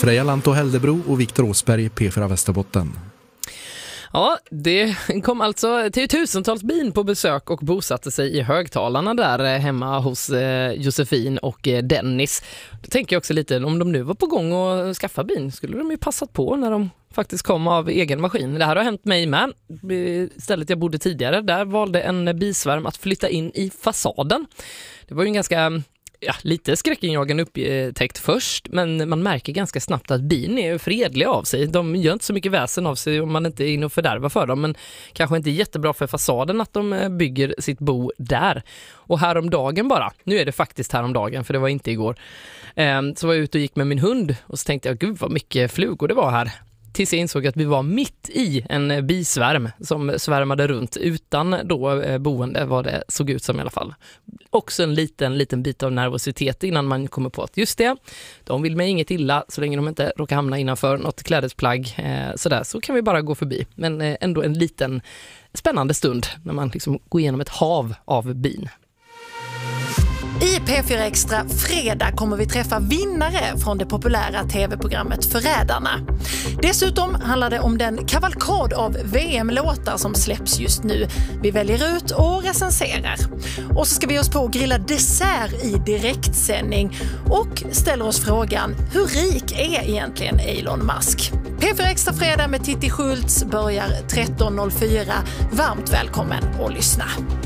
Freja Lanto Häldebro och Viktor Åsberg, P4 Västerbotten. Ja, det kom alltså tusentals bin på besök och bosatte sig i högtalarna där hemma hos Josefin och Dennis. Då tänker jag också lite, om de nu var på gång att skaffa bin skulle de ju passat på när de faktiskt kom av egen maskin. Det här har hänt mig med. Stället jag bodde tidigare, där valde en bisvärm att flytta in i fasaden. Det var ju en ganska... lite skräckinjagande upptäckt först, men man märker ganska snabbt att bin är fredliga av sig. De gör inte så mycket väsen av sig om man inte är inne och fördärvar för dem, men kanske inte jättebra för fasaden att de bygger sitt bo där. Och häromdagen bara, nu är det faktiskt häromdagen för det var inte igår, så var jag ute och gick med min hund och så tänkte jag, gud vad mycket flugor det var här. Tills jag insåg att vi var mitt i en bisvärm som svärmade runt utan då boende, vad det såg ut som i alla fall. Också en liten bit av nervositet innan man kommer på att just det, de vill mig inget illa så länge de inte råkar hamna innanför något klädesplagg sådär, så kan vi bara gå förbi. Men ändå en liten spännande stund när man liksom går igenom ett hav av bin. I P4 Extra fredag kommer vi träffa vinnare från det populära tv-programmet Förrädarna. Dessutom handlar det om den kavalkad av VM-låtar som släpps just nu. Vi väljer ut och recenserar. Och så ska vi oss på att grilla dessert i direktsändning och ställer oss frågan, hur rik är egentligen Elon Musk? P4 Extra fredag med Titti Schultz börjar 13.04. Varmt välkommen att lyssna.